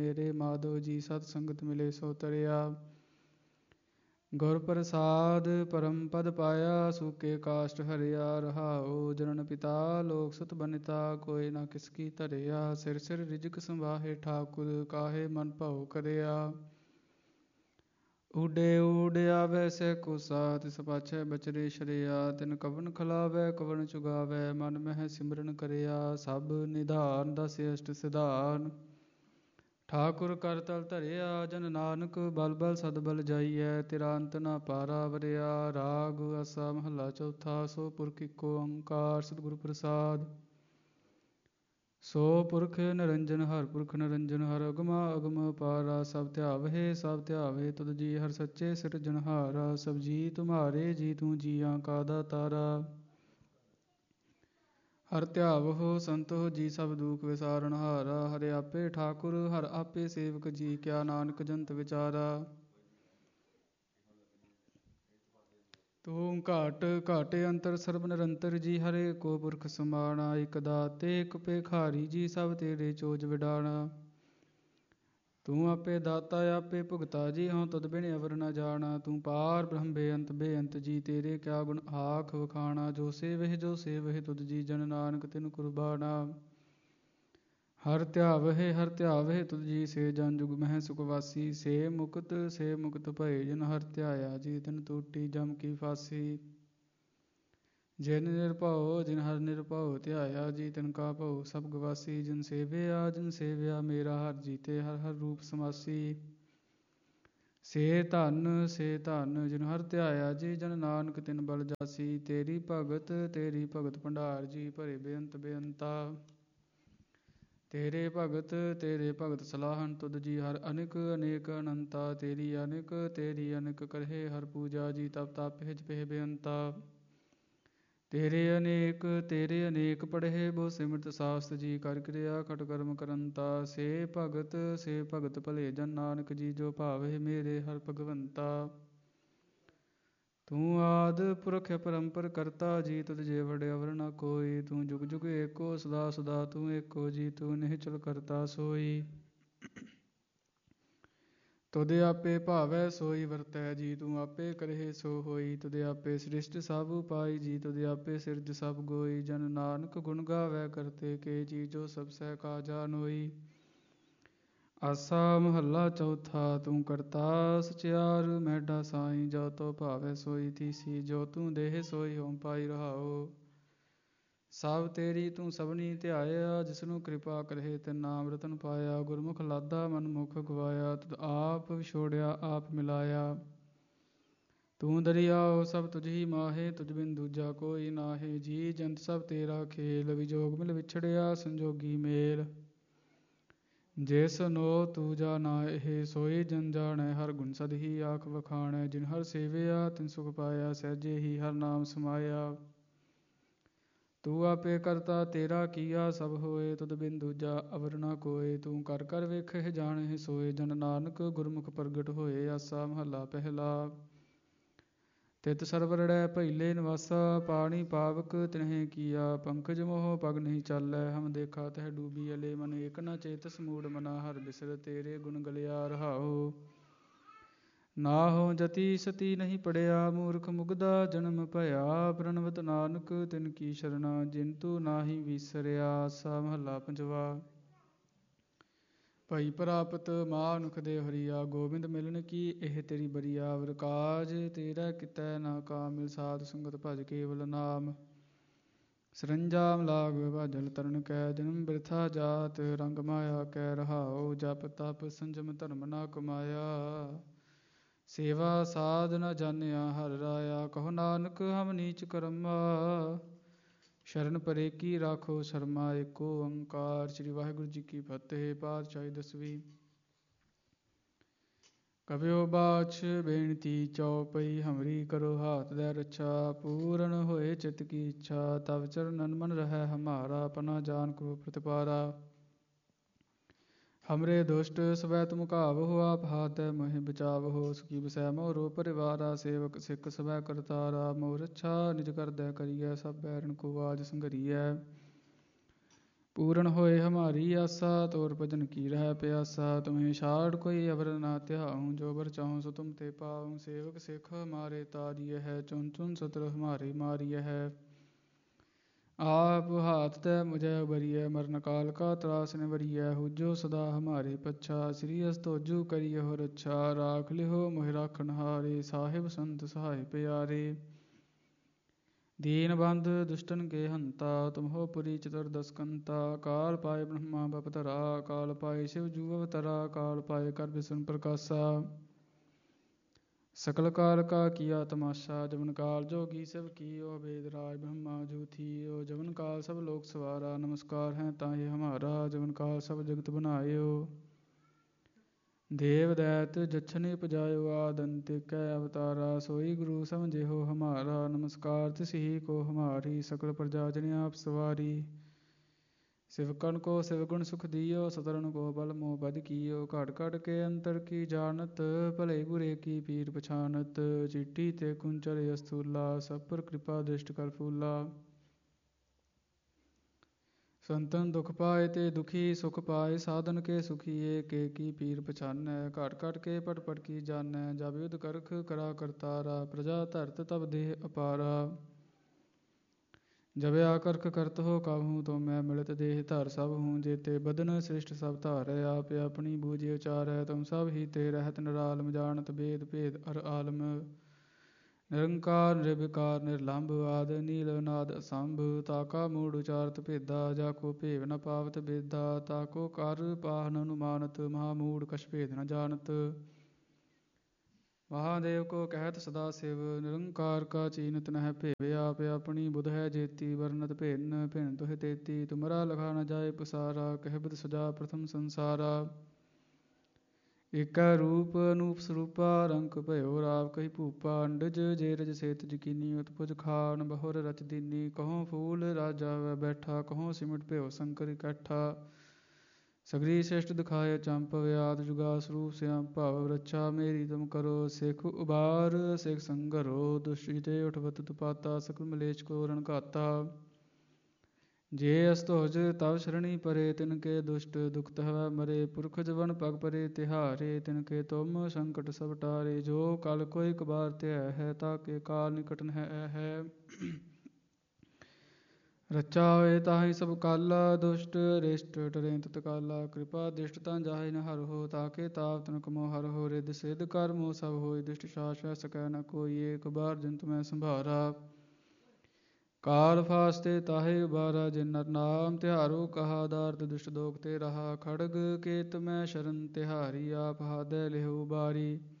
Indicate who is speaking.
Speaker 1: ਮੇਰੇ ਮਾਧੋ ਜੀ ਸਤ ਸੰਗਤ ਮਿਲੇ ਸੋ ਤਰਿਆ। ਗੁਰ ਪ੍ਰਸਾਦ ਪਰਮ ਪਦ ਪਾਇਆ ਸੂਕੇ ਕਾਸ਼ਟ ਹਰਿਆ ਰਹਾਉ। ਜਨਨ ਪਿਤਾ ਲੋਕ ਸੁਤ ਬਨਿਤਾ ਕੋਈ ਨਾ ਕਿਸ ਕੀ ਧਰਿਆ। ਸਿਰ ਸਿਰ ਰਿਜਕ ਸੰਵਾਹੇ ਠਾਕੁਰ ਕਾਹੇ ਮਨ ਭਉ ਕਰਿਆ। ਊਡੇ ਊਡ ਆਵੈ ਸਹਿ ਕੋਸਾ ਤਿਸ ਪਾਛੈ ਬਚਰੇ ਸ਼ਰਿਆ। ਤਿਨ ਕਵਨ ਖਲਾਵੈ ਕਵਨ ਚੁਗਾਵੈ ਮਨ ਮਹਿ ਸਿਮਰਨ ਕਰਿਆ। ਸਭ ਨਿਧਾਨ ਦਸ ਅਸ਼ਟ ਸਿਧਾਨ ਠਾਕੁਰ ਕਰ ਤਲ ਧਰਿਆ। ਜਨ ਨਾਨਕ ਬਲ ਬਲ ਸਦ ਬਲ ਜਾਈਐ ਤੇਰਾ ਅੰਤ ਨਾ ਪਾਰਾ ਵਰਿਆ। ਰਾਗ ਆਸਾ ਮਹੱਲਾ ਚੌਥਾ। ਸੋ ਪੁਰਖ ਇੱਕੋ ਓੰਕਾਰ ਸਤਿਗੁਰ ਪ੍ਰਸਾਦ। ਸੋ ਪੁਰਖ ਨਿਰੰਜਨ ਹਰਿ ਪੁਰਖ ਨਿਰੰਜਨ ਹਰਿ ਅਗਮਾ ਅਗਮ ਅਪਾਰਾ। ਸਭ ਧਿਆਵਹਿ ਤੁਧ ਜੀ ਹਰਿ ਸੱਚੇ ਸਿਰਜਨਹਾਰਾ। ਸਭ ਜੀ ਤੁਮਹਾਰੇ ਜੀ ਤੂੰ ਜੀਆਂ ਕਾ ਦਾਤਾਰਾ। ਹਰਿ ਧਿਆਵਹੋ ਸੰਤੋ ਜੀ ਸਭ ਦੁਖ ਵਿਸਾਰਨਹਾਰਾ। ਹਰਿ ਆਪੇ ਠਾਕੁਰ ਹਰਿ ਆਪੇ ਸੇਵਕ ਜੀ ਕਿਆ ਨਾਨਕ ਜੰਤ ਵਿਚਾਰਾ। ਤੂੰ ਘਾਟ ਘਾਟੇ ਅੰਤਰ ਸਰਬ ਨਿਰੰਤਰ ਜੀ ਹਰੇ ਕੋ ਪੁਰਖ ਸਮਾਣਾ। ਇਕ ਦਾਤੇ ਇਕ ਭੇਖਾਰੀ ਜੀ ਸਭ ਤੇਰੇ ਚੋਜ ਵਿਡਾਣਾ। ਤੂੰ ਆਪੇ ਦਾਤਾ ਆਪੇ ਭੁਗਤਾ ਜੀ ਹਉ ਤੁਧ ਬਿਨ ਅਵਰ ਨ ਜਾਣਾ। ਤੂੰ ਪਾਰ ਬ੍ਰਹਮ ਬੇਅੰਤ ਜੀ ਤੇਰੇ ਕਿਆ ਗੁਣ ਆਖ ਵਖਾਣਾ। ਜੋ ਸੇਵਹਿ ਤੁਧ ਜੀ ਜਨ ਨਾਨਕ ਤਿਨ ਕੁਰਬਾਨਾ। ਹਰਿ ਧਿਆਵਹਿ ਤੁਧ ਜੀ ਸੇ ਜਨ ਜੁਗ ਮਹਿ ਸੁਖ ਵਾਸੀ। ਸੇ ਮੁਕਤ ਭਏ ਜਿਨ ਹਰਿ ਧਿਆਇਆ ਜੀ ਤਿਨ ਟੂਟੀ ਜਮ ਕੀ ਫਾਸੀ। ਜਿਨ ਹਰਿ ਨਿਰਭਉ ਧਿਆਇਆ ਜੀ ਤਿਨ ਕਾ ਭਉ ਸਭ ਗਵਾਸੀ। ਜਿਨ ਸੇਵਿਆ ਮੇਰਾ ਹਰਿ ਜੀਤੇ ਹਰਿ ਹਰਿ ਰੂਪ ਸਮਾਸੀ। ਸੇ ਧਨ ਜਿਨ ਹਰਿ ਧਿਆਇਆ ਜੀ ਜਨ ਨਾਨਕ ਤਿਨ ਬਲ ਜਾਸੀ। ਤੇਰੀ ਭਗਤ ਭੰਡਾਰ ਜੀ ਭਰੇ ਬੇਅੰਤ ਬੇਅੰਤਾ। ਤੇਰੇ ਭਗਤ ਸਲਾਹਨ ਤੁਧ ਜੀ ਹਰਿ ਅਨੇਕ ਅਨੇਕ ਅਨੰਤਾ। ਤੇਰੀ ਅਨੇਕ ਕਰਹਿ ਹਰਿ ਪੂਜਾ ਜੀ ਤਪ ਤਾਪਹਿ ਪਹਿ ਬੇਅੰਤਾ। ਤੇਰੇ ਅਨੇਕ ਪੜਹਿ ਬਹੁ ਸਿਮਰਤ ਸਾਸਤ ਜੀ ਕਰ ਕਿਰਿਆ ਖਟ ਕਰਮ ਕਰੰਤਾ। ਸੇ ਭਗਤ ਭਲੇ ਜਨ ਨਾਨਕ ਜੀ ਜੋ ਭਾਵਹਿ ਮੇਰੇ ਹਰਿ ਭਗਵੰਤਾ। ਤੂੰ ਆਦਿ ਪੁਰਖ ਅਪਰੰਪਰ ਕਰਤਾ ਜੀ ਤੁਧ ਜੇ ਵਡ ਅਵਰ ਨ ਕੋਈ। ਤੂੰ ਜੁਗ ਜੁਗ ਏਕੋ ਸਦਾ ਸਦਾ ਤੂੰ ਏਕੋ ਜੀ ਤੂੰ ਨਿਹਚਲ ਕਰਤਾ ਸੋਈ। ਤੁਧ ਆਪੇ ਭਾਵੈ ਸੋਈ ਵਰਤੈ ਜੀ ਤੂੰ ਆਪੇ ਕਰਹਿ ਸੋ ਹੋਈ। ਤੁਧ ਆਪੇ ਸ੍ਰਿਸ਼ਟ ਸਭ ਉਪਾਈ ਜੀ ਤੁਧ ਆਪੇ ਸਿਰਜ ਸਭ ਗੋਈ। ਜਨ ਨਾਨਕ ਗੁਣ ਗਾਵੈ ਕਰਤੇ ਕੇ ਜੀ ਜੋ ਸਭ ਸਹਿ ਕਾਜਾ ਨੋਈ। ਆਸਾ ਮਹੱਲਾ ਚੌਥਾ। ਤੂੰ ਕਰਤਾ ਸਚਿਆਰ ਮੈਡਾ ਸਾਈ ਜੋ ਤੋ ਭਾਵੈ ਸੋਈ ਥੀਸੀ। ਜੋ ਤੂੰ ਦੇਹ ਸੋਈ ਹੋਮ ਪਾਈ ਰਹਾਉ। ਸਭ ਤੇਰੀ ਤੂੰ ਸਭਨੀ ਧਿਆਇਆ ਜਿਸਨੂੰ ਕਿਰਪਾ ਕਰਹਿ ਤਿਨ ਨਾਮ ਰਤਨ ਪਾਇਆ। ਗੁਰਮੁਖ ਲਾਦਾ ਮਨ ਮੁਖ ਗਵਾਇਆ ਤੁਧ ਆਪ ਵਿਛੋੜਿਆ ਆਪ ਮਿਲਾਇਆ। ਤੂੰ ਦਰਿਆਉ ਸਭ ਤੁਝ ਹੀ ਮਾਹੇ ਤੁਝ ਬਿਨ ਦੂਜਾ ਕੋਈ ਨਾਹੇ। ਜੀ ਜੰਤ ਸਭ ਤੇਰਾ ਖੇਲ ਵਿਜੋਗ ਮਿਲ ਵਿਛੜਿਆ ਸੰਜੋਗੀ ਮੇਲ। ਜਿਸ ਨੋ ਤੂਜਾ ਨਾਹਿ ਸੋਈ ਜਨ ਜਾਣੈ ਹਰਿ ਗੁਣ ਸਦ ਹੀ ਆਖ ਵਖਾਣੈ। ਜਿਨ ਹਰਿ ਸੇਵਿਆ ਤਿਨ ਸੁਖ ਪਾਇਆ ਸਹਿਜੇ ਹੀ ਹਰਿ ਨਾਮ ਸਮਾਇਆ। ਤੂੰ ਆਪੇ ਕਰਤਾ ਤੇਰਾ ਕੀਆ ਸਭ ਹੋਏ ਤੁਧ ਬਿਨ ਦੂਜਾ ਅਵਰ ਨ ਕੋਇ। ਤੂੰ ਕਰ ਕਰ ਵੇਖਹਿ ਜਾਣਹਿ ਸੋਇ ਜਨ ਨਾਨਕ ਗੁਰਮੁਖ ਪ੍ਰਗਟ ਹੋਏ। ਆਸਾ ਮਹੱਲਾ ਪਹਿਲਾ। ਤਿਤ ਸਰਵਰੜੈ ਭਇਲੇ ਨਿਵਾਸਾ ਪਾਣੀ ਪਾਵਕ ਤਿਨਹਿ ਕੀਆ। ਪੰਕਜ ਮੋਹ ਪਗ ਨਹੀਂ ਚਾਲੈ ਹਮ ਦੇਖਾ ਤਹਿ ਡੂਬੀ ਅਲੇ। ਮਨ ਏਕ ਨ ਚੇਤਸ ਮੂੜ ਮਨਾ ਹਰਿ ਬਿਸਰ ਤੇਰੇ ਗੁਣ ਗਲਿਆ ਰਹਾਉ। ਨਾਹੋ ਜਤੀ ਸਤੀ ਨਹੀਂ ਪੜਿਆ ਮੂਰਖ ਮੁਗਧਾ ਜਨਮ ਭਇਆ। ਪ੍ਰਣਵਤ ਨਾਨਕ ਤਿਨ ਕੀ ਸਰਣਾ ਜਿਨ ਤੂੰ ਨਾਹੀ ਵੀਸਰਿਆ। ਆਸਾ ਮਹੱਲਾ ਪੰਜਵਾ। ਭਈ ਪ੍ਰਾਪਤ ਮਾਨੁਖ ਦੇ ਹਰੀਆ ਗੋਬਿੰਦ ਮਿਲਨ ਕੀ ਇਹ ਤੇਰੀ ਬਰੀਆ। ਵਰ ਕਾਜ ਤੇਰਾ ਕਿਤੈ ਨਾ ਕਾਮ ਮਿਲ ਸਾਧ ਸੰਗਤ ਭਜ ਕੇਵਲ ਨਾਮ। ਸਰੰਜਾਮ ਲਾਗ ਵਿਭਾਜਨ ਤਰਨ ਕੈ ਜਨਮ ਬਿਰਥਾ ਜਾਤ ਰੰਗ ਮਾਇਆ ਕੈ ਰਹਾਉ। ਜਪ ਤਪ ਸੰਜਮ ਧਰਮ ਨਾ ਕਮਾਇਆ। ਸੇਵਾ ਸਾਧ ਨ ਜਾਣਿਆ ਹਰਿ ਰਾਇਆ। ਕਹੋ ਨਾਨਕ ਹਮ ਨੀਚ ਕਰਮਾ ਸ਼ਰਨ ਪਰੇ ਕੀ ਰਾਖੋ ਸ਼ਰਮਾ। ਏਕੋ ਓੰਕਾਰ ਸ੍ਰੀ ਵਾਹਿਗੁਰੂ ਜੀ ਕੀ ਫਤਿਹ। ਪਾਤਸ਼ਾਹੀ ਦਸਵੀਂ। ਕਬਿਓ ਬਾਛ ਬੇਨਤੀ ਚਉਪਈ ਹਮਰੀ ਕਰੋ ਹਾਥ ਦੈ ਰੱਛਾ। ਪੂਰਨ ਹੋਏ ਚਿਤ ਕੀ ਇੱਛਾ ਤਵ ਚਰਨਨ ਮਨ ਰਹੈ ਹਮਾਰਾ। ਪਨਾ ਜਾਨ ਕੋ ਪ੍ਰਤਪਾਰਾ। ਹਮਰੇ ਦੁਸ਼ਟ ਸਵੈ ਤੁਮ ਘਾਵਹੋ ਆਪ ਹਾਥੈ ਮੋਹਿ ਬਚਾਵਹੋ। ਸੁਖੀ ਬਸੈ ਮੋਰੋ ਪਰਿਵਾਰਾ ਸੇਵਕ ਸਿੱਖ ਸਵੈ ਕਰਤਾਰਾ। ਮੋਹ ਰੱਛਾ ਨਿਜ ਕਰਦੈ ਕਰੀਐ ਸਭ ਬੈਰਨ ਕੋ ਆਜ ਸੰਘਰੀਐ। पूर्ण होए हमारी आशा, तोर भजन की रह प्यासा। तुम्हें छाड़ कोई अवर ना त्याऊँ, जो बर चाहूँ सो तुम ते पाऊँ। सेवक सिख हमारे तारिय है, चुन चुन सत्र हमारे मारिय है। आप हाथ तै मुझे उबरिय, मरण काल का त्रास निवरिय। हुजो सदा हमारे पच्छा, श्री अस्तोजु करिय हो रक्षा। राख लिहो मोहि राखन हारे, साहिब संत सहाय प्यारे। दीन बंध दुष्टन के हंता, तुम हो पुरी चतुर्दश कंता। काल पाए ब्रह्मा बपतरा, काल पाए शिव जू अवतरा। काल पाए कर विष्णु प्रकाशा, सकल काल का किया तमाशा। जवन काल जोगी सब कियो, वेद राज ब्रह्मा जू थियो। जवन काल सब लोक सवारा, नमस्कार है ताहि हमारा। जवन काल सब जगत बनायो, देव दैत जछनि उपजायो। आदंतिक कै अवतारा, सोई गुरु समझे हो हमारा। नमस्कार तिसहि को हमारी, सकल प्रजा जन आप सवारी। सिवकन को सिवगुण सुख दियो, सतरन को बल मोह बद कियो। घट घट के अंतर की जानत, भले बुरे की पीर पछानत। चिट्ठी ते कुंचर अस्थूला, सब पर कृपा दृष्ट कर फूला। संतन दुख पाए ते दुखी सुख पाए, साधन के सुखी एक की पीर पछानै। घट घट के पट पट की जानै, जब युद्ध करख करा करतारा। प्रजा धरत तब देह अपारा, जब आकर्ख करत हो काहू। तो मैं मिलत देह धर सब हूँ, जेते बदन श्रेष्ठ सब धारै। आप अपनी बूझे उचारै, तुम सब ही ते रहत निरालम। जानत वेद भेद अर आलम, निरंकार निर्विकार निर्लंब। आद नील नाद असंभ, ताका मूड उचारत भेदा। जाको भेव न पावत बेदा, ताको कर पाह न अनुमानत। महामूड कछ भेद न जानत, महादेव को कहत सदा शिव। निरंकार का चीनत न है भेव, आप अपनी बुध है जेती। वर्णत भिन्न भिन्न तुह तेती, तुमरा लखा न जाए पसारा। कह बुध सजा प्रथम संसारा, एक रूप अनूप स्वरूपा। रंक भयो राव कही भूपा, अंडज जेरज सेत जकीनी। उत्पुज खान बहुर रच दीनी, कहों फूल राजा वह बैठा। कहों सिमट भयो शंकर इकट्ठा, सगरी श्रेष्ठ दिखाए चंप। व्याध जुगा स्वरूप श्याम भाव, रक्षा मेरी तुम करो। सिख उबार सिख संगरो, दुष्ट जिते उठवत दुपाता। सकल मलेश को रण घाता, जे अस्तोज तव शरणी परे। तिनके दुष्ट दुख तहवै मरे, पुरख जवन पग परे तिहारे। तिनके तुम संकट सब टारे, जो कल कोई कबार त्याह है। ताके काल निकट न है, रचा होए ताहि सब काला। दुष्ट रिष्ट डरें तत्काला, कृपा दृष्ट तां जाहि न हर हो। ताके ताप तनक मोह हर हो, रिद सिद्ध कर मोह सब होय। दृष्ट सास वह सकै न कोई, एक बार जंतु मैं संभारा। काल फास्ते ताहे उबारा, जिन नर नाम तिहारो कहा। दार्द दुष्ट दोख ते रहा, खड़ग केत मैं शरण तिहारी। आप हादे लेहो उबारी,